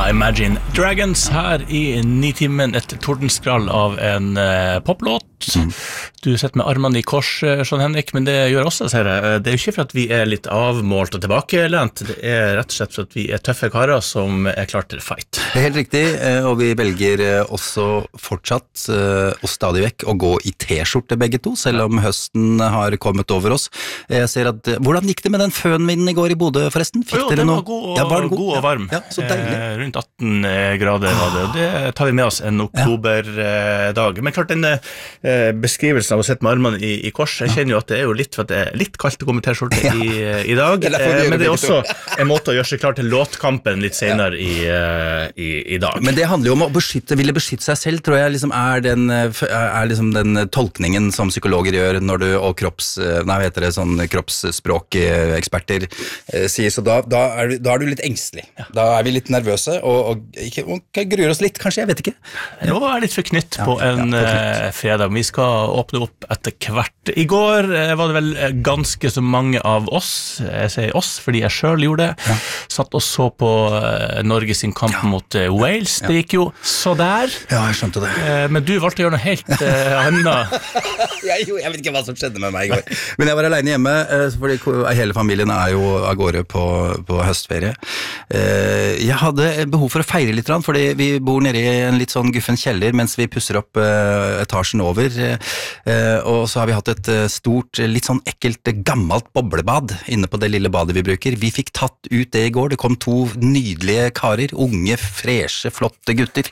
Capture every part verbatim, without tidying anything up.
Imagine Dragons her i Nitimen, et tordenskrall av en uh, poplåt. Mm. Du sitter med armene i kors, Sean Henrik, men det gjør også, ser jeg. Det er jo ikke for at vi er litt avmålt og tilbakelent, det er rett og slett for at vi er tøffe karer som er klart til fight. Det er helt riktig, og vi velger også fortsatt og stadig vekk å gå i t-skjorte begge to, selv om høsten har kommet over oss. Jeg ser at, hvordan gikk det med den fønvinden i går i Bodø forresten? Fikk jo, dere den noe? var god og, ja, var god? god og varm. Ja, så deilig. Eh, rundt atten grader var det, og det tar vi med oss en oktoberdag. Men klart, den eh, beskrivelsen av å sette med armene i, i kors, jeg kjenner jo at det er jo litt, for at det er litt kaldt å gå med t-skjorte ja. i, i dag, det eh, men det er også en måte å gjøre seg klar til låtkampen litt senere ja. i, i, i dag. Men det handler jo om å beskytte, ville beskytte seg selv, tror jeg liksom er, den, er liksom den tolkningen som psykologer gjør når du, og kropps, nei, vet dere, sånn kroppsspråkeksperter eh, sier, så da, da, er, da er du litt engstelig. Ja. Da er vi litt nervøse, og, og ikke, og gruer oss litt, kanskje, jeg vet ikke. Nå er litt for knytt på ja, en ja, på knytt. fredag. Vi skal åpne opp etter hvert. I går var det vel ganske så mange av oss, jeg sier oss, fordi jeg selv gjorde det, ja. satt og så på Norge sin kamp ja. mot Wales. Ja. Det gikk jo så der. Ja, jeg skjønte det. Men du valgte å gjøre noe helt uh, annet. jeg, jeg vet ikke hva som skjedde med meg i går. Men jeg var alene hjemme, fordi hele familien er jo av gårde på, på høstferie. Jeg hadde behov for å feire litt, fordi vi bor nede i en litt sånn guffen kjeller mens vi pusser opp etasjen over, og så har vi hatt et stort, litt sånn ekkelt, gammelt boblebad inne på det lille badet vi bruker. Vi fikk tatt ut det i går, det kom to nydelige karer, unge, freshe, flotte gutter,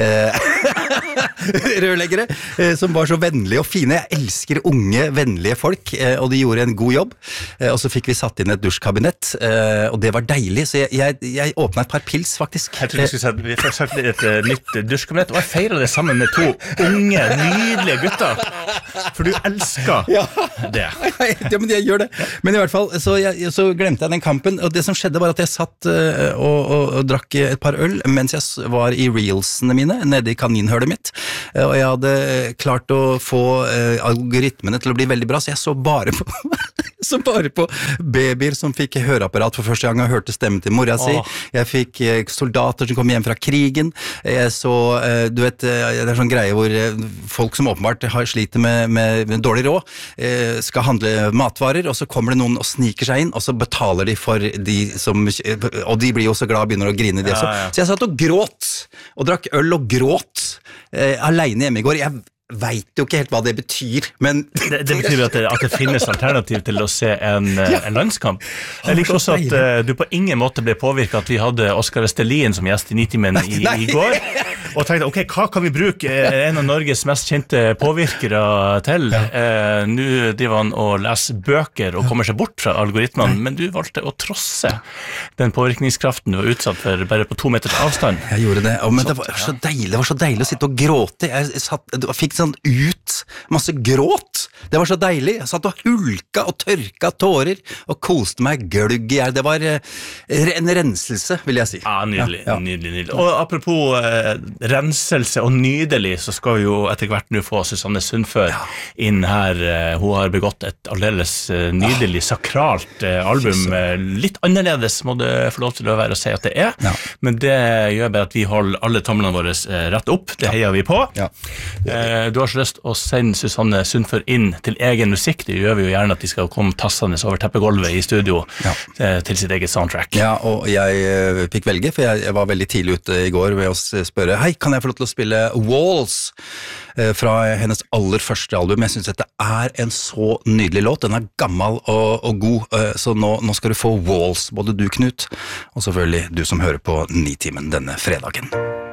rørleggere, som var så vennlige og fine. Jeg elsker unge, vennlige folk, og de gjorde en god jobb, og så fikk vi satt inn et dusjkabinett, og det var deilig, så jeg, jeg, jeg åpnet et par pils, faktisk. Jeg tror vi skulle si at vi fikk satt et uh, nytt dusjkabinett, og jeg feiret det sammen med to unge, nydelige gutter, for du elsker ja. det. Ja, men jeg gjør det. Men i hvert fall, så, jeg, så glemte jeg den kampen, og det som skjedde var at jeg satt uh, og, og, og drakk et par øl, mens jeg var i reelsene mine, nede i kaninhølet mitt, uh, og jeg hadde klart å få uh, algoritmene til å bli veldig bra, så jeg så bare på så bare på babyer som fikk høreapparat for første gang og hørte stemmen til mora si. Oh. Jeg fikk uh, soldater som kom hjem fra krigen. Jeg så, uh, du vet, uh, det er sånn greie hvor uh, folk som åpenbart har sliter med, med, med dårlig råd, uh, skal handle matvarer, og så kommer det noen og sniker seg inn, og så betaler de for de som, uh, og de blir jo så glad og begynner å grine de ja, også. Ja. Så jeg satt og gråt, og drakk øl og gråt, uh, alene hjemme i går. Jeg vet jo ikke helt hva det betyr, men det, det betyr at det, at det finnes alternativ til å se en, ja. en landskamp. Jeg liker også at uh, du på ingen måte ble påvirket at vi hadde Oskar Vestelin som gjest i Nitimen i, i går, og tenkte, ok, hva kan vi bruke en av Norges mest kjente påvirkere til? Ja. Uh, nå driver han og leser bøker og kommer seg bort fra algoritmene, Nei. men du valgte å trosse den påvirkningskraften du var utsatt for bare på to meters avstand. Jeg gjorde det, oh, men det var så deilig, det var så deilig å sitte og gråte. Jeg satt, jeg fikk sånn ut, masse gråt. Det var så deilig. Jeg satt og hulka og tørka tårer og koste meg glugg i her. Det var eh, en renselse, vil jeg si. Ja, nydelig, ja, ja. nydelig, nydelig. Og apropos eh, renselse og nydelig, så skal vi jo etter hvert nå få Susanne Sundfør ja. inn her. Hun har begått et aldeles nydelig, sakralt eh, album. Litt annerledes må det få lov til å være å si at det er, ja. men det gjør bare at vi holder alle tomlene våre eh, rett opp. Det heier vi på. Ja. Eh, Du har så lyst å sende Susanne Sundfør inn til egen musikk. Det gjør vi jo gjerne at de skal komme tassende over teppegolvet i studio ja. til sitt eget soundtrack. Ja, og jeg uh, fikk velge, for jeg, jeg var veldig tidlig ute i går ved å spørre, hei, kan jeg få lov til å spille Walls uh, fra hennes aller første album? Jeg synes dette er en så nydelig låt. Den er gammel og, og god, uh, så nå, nå skal du få Walls, både du, Knut, og selvfølgelig du som hører på Nitimen denne fredagen.